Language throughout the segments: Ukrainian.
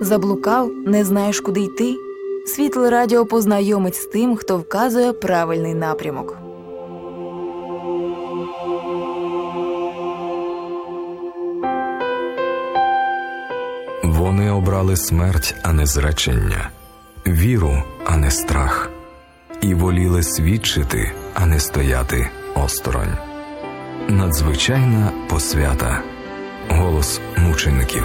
Заблукав, не знаєш, куди йти? Світле радіо познайомить з тим, хто вказує правильний напрямок. Вони обрали смерть, а не зречення, віру, а не страх, і воліли свідчити, а не стояти осторонь. Надзвичайна посвята. Голос мучеників.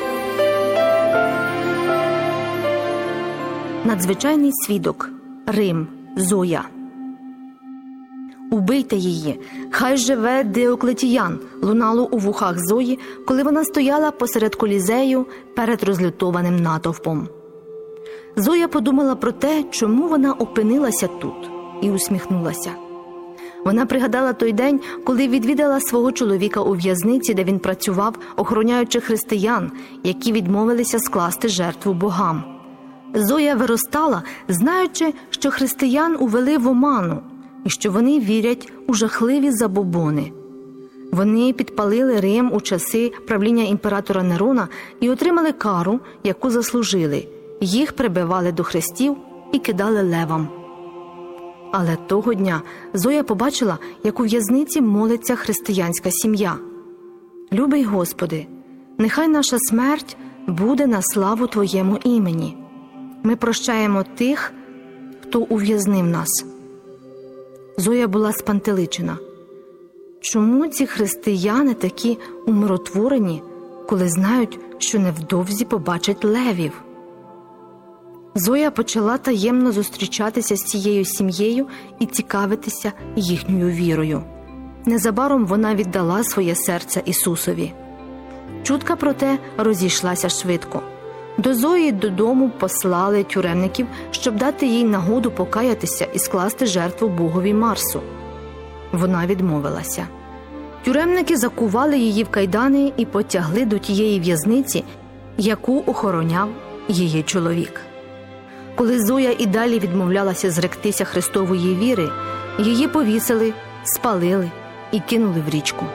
Надзвичайний свідок. Рим. Зоя. «Убийте її! Хай живе Діоклетіян!» лунало у вухах Зої, коли вона стояла посеред колізею перед розлютованим натовпом. Зоя подумала про те, чому вона опинилася тут, і усміхнулася. Вона пригадала той день, коли відвідала свого чоловіка у в'язниці, де він працював, охороняючи християн, які відмовилися скласти жертву богам. Зоя виростала, знаючи, що християн увели в оману, і що вони вірять у жахливі забобони. Вони підпалили Рим у часи правління імператора Нерона і отримали кару, яку заслужили. Їх прибивали до хрестів і кидали левам. Але того дня Зоя побачила, як у в'язниці молиться християнська сім'я. «Любий Господи, нехай наша смерть буде на славу Твоєму імені. Ми прощаємо тих, хто ув'язнив нас». Зоя була спантеличена. Чому ці християни такі умиротворені, коли знають, що невдовзі побачать левів? Зоя почала таємно зустрічатися з цією сім'єю і цікавитися їхньою вірою. Незабаром вона віддала своє серце Ісусові. Чутка про те розійшлася швидко. До Зої додому послали тюремників, щоб дати їй нагоду покаятися і скласти жертву богові Марсу. Вона відмовилася. Тюремники закували її в кайдани і потягли до тієї в'язниці, яку охороняв її чоловік. Коли Зоя і далі відмовлялася зректися Христової віри, її повісили, спалили і кинули в річку.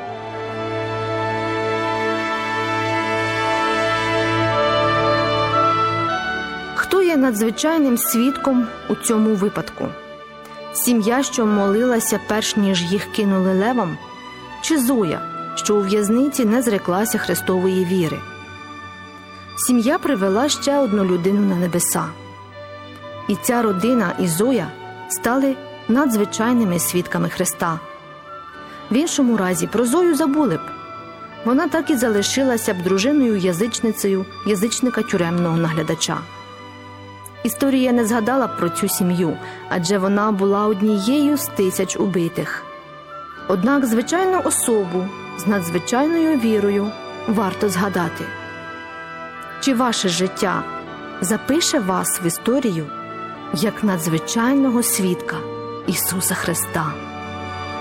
Хто є надзвичайним свідком у цьому випадку? Сім'я, що молилася перш ніж їх кинули левам? Чи Зоя, що у в'язниці не зреклася Христової віри? Сім'я привела ще одну людину на небеса. І ця родина і Зоя стали надзвичайними свідками Христа. В іншому разі про Зою забули б. Вона так і залишилася б дружиною-язичницею язичника тюремного наглядача. Історія не згадала б про цю сім'ю, адже вона була однією з 1000 убитих. Однак звичайну особу з надзвичайною вірою варто згадати. Чи ваше життя запише вас в історію як надзвичайного свідка Ісуса Христа?